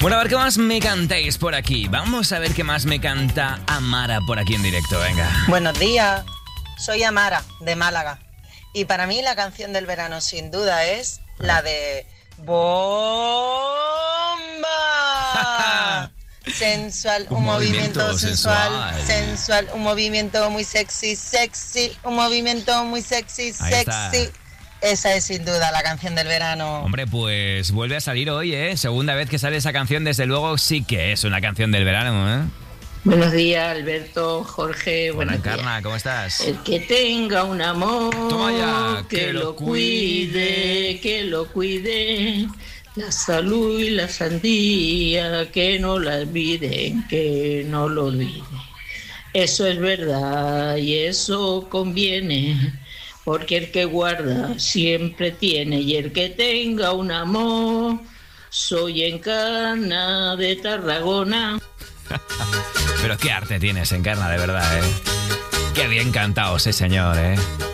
Bueno, a ver qué más me cantáis por aquí. Vamos a ver qué más me canta Amara por aquí en directo, venga. Buenos días, soy Amara, de Málaga. Y para mí la canción del verano sin duda es la de ¡Bomba! Sensual, un movimiento sensual, un movimiento muy sexy, un movimiento muy sexy. Esa es sin duda la canción del verano. Hombre, pues vuelve a salir hoy, ¿eh? Segunda vez que sale esa canción, desde luego sí que es una canción del verano, ¿eh? Buenos días, Alberto, Jorge. Buenas, buenos días. Encarna, ¿cómo estás? El que tenga un amor, Toma ya, que lo cuide, que lo cuide. La salud y la sandía, que no la olviden, que no lo olviden. Eso es verdad y eso conviene, porque el que guarda siempre tiene, y el que tenga un amor, soy Encarna de Tarragona. Pero qué arte tienes, Encarna, de verdad, ¿eh? Qué bien cantado ese señor, ¿eh?